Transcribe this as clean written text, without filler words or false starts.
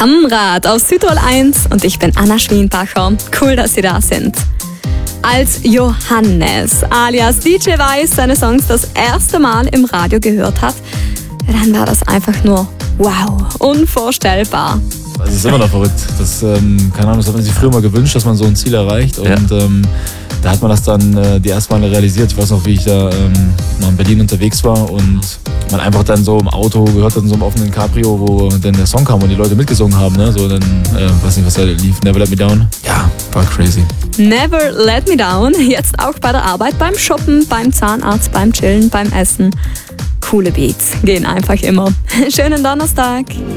Kammrad auf Südtirol 1 und ich bin Anna Schwienbacher. Cool, dass Sie da sind. Als Johannes alias DJ Weiß seine Songs das erste Mal im Radio gehört hat, dann war das einfach nur wow, unvorstellbar. Es ist immer noch verrückt. Das, keine Ahnung, das hat man sich früher mal gewünscht, dass man so ein Ziel erreicht. Und da hat man das dann die ersten Male realisiert. Ich weiß noch, wie ich da mal in Berlin unterwegs war und man einfach dann so im Auto gehört hat, in so einem offenen Cabrio, wo dann der Song kam und die Leute mitgesungen haben. Ne? So dann, weiß nicht, was da lief, Never Let Me Down. Ja, war crazy. Never Let Me Down, jetzt auch bei der Arbeit, beim Shoppen, beim Zahnarzt, beim Chillen, beim Essen. Coole Beats gehen einfach immer. Schönen Donnerstag.